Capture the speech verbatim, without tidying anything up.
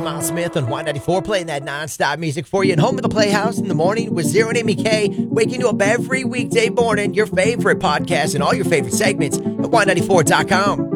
Miles Smith on Y ninety-four, playing that nonstop music for you. And home of the Playhouse in the morning with Zero and Amy K, waking you up every weekday morning. Your favorite podcast and all your favorite segments at Y ninety-four dot com.